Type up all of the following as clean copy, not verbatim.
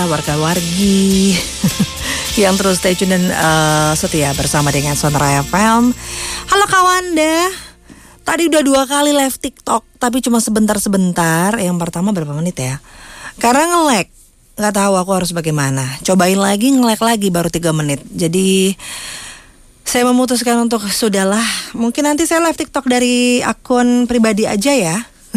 warga-wargi yang terus stay tune dan setia bersama dengan Sonora FM. Halo Kawanda, tadi udah 2 kali live TikTok, tapi cuma sebentar-sebentar. Yang pertama berapa menit ya? Karena nge-lag, nggak tahu aku harus bagaimana. Cobain lagi, nge-lag lagi baru 3 menit. Jadi saya memutuskan untuk sudahlah, mungkin nanti saya live TikTok dari akun pribadi aja ya.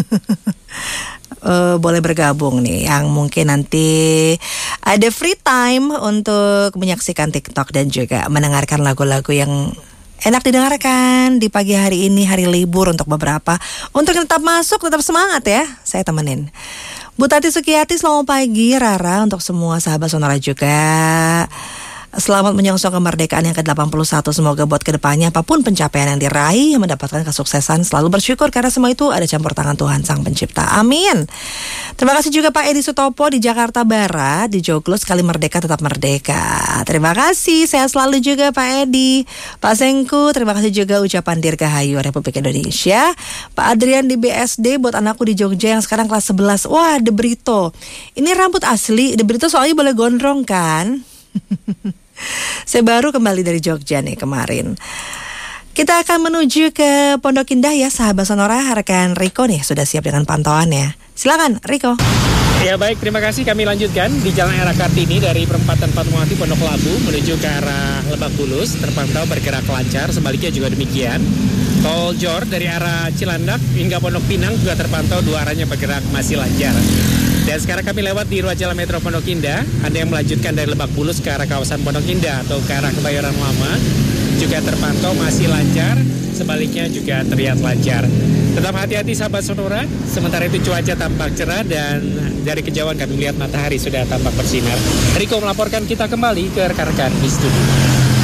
Boleh bergabung nih yang mungkin nanti ada free time untuk menyaksikan TikTok dan juga mendengarkan lagu-lagu yang enak didengarkan di pagi hari ini, hari libur untuk beberapa. Untuk tetap masuk, tetap semangat ya, saya temenin. Bu Tati Sukiyati, selamat pagi. Rara, untuk semua sahabat Sonora juga, selamat menyongsong kemerdekaan yang ke-81. Semoga buat kedepannya apapun pencapaian yang diraih, mendapatkan kesuksesan, selalu bersyukur karena semua itu ada campur tangan Tuhan Sang Pencipta. Amin. Terima kasih juga Pak Edi Sutopo di Jakarta Barat, di Joglo, sekali merdeka tetap merdeka. Terima kasih, sehat selalu juga Pak Edi. Pak Sengku, terima kasih juga ucapan Dirgahayu Republik Indonesia. Pak Adrian di BSD, buat anakku di Jogja yang sekarang kelas 11. Wah, De Brito. Ini rambut asli, De Brito soalnya boleh gondrong kan? Saya baru kembali dari Jogja nih kemarin. Kita akan menuju ke Pondok Indah ya sahabat Sonora. Rekan Riko nih sudah siap dengan pantauannya. Silakan Riko. Ya baik, terima kasih. Kami lanjutkan di Jalan Era Kartini dari perempatan Fatmawati Pondok Labu menuju ke arah Lebak Bulus, terpantau bergerak lancar. Sebaliknya juga demikian. Tol Jor dari arah Cilandak hingga Pondok Pinang juga terpantau 2 arahnya bergerak masih lancar. Dan sekarang kami lewat di ruas Jalan Metro Pondok Indah. Ada yang melanjutkan dari Lebak Bulus ke arah kawasan Pondok Indah atau ke arah Kebayoran Lama juga terpantau masih lancar. Sebaliknya juga terlihat lancar. Tetap hati-hati sahabat Sonora. Sementara itu cuaca tampak cerah dan dari kejauhan kami melihat matahari sudah tampak bersinar. Riko melaporkan kita kembali ke rekan-rekan di studio.